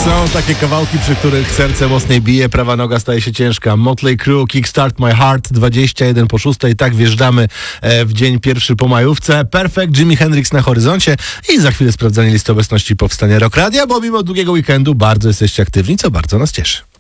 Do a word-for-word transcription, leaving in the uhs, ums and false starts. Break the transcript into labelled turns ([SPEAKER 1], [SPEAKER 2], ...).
[SPEAKER 1] Są takie kawałki, przy których serce mocniej bije, prawa noga staje się ciężka. Motley Crue, Kickstart My Heart, dwadzieścia jeden po szóstej. Tak wjeżdżamy w dzień pierwszy po majówce. Perfect, Jimi Hendrix na horyzoncie i za chwilę sprawdzanie listy obecności Powstania Rock Radia, bo mimo długiego weekendu bardzo jesteście aktywni, co bardzo nas cieszy.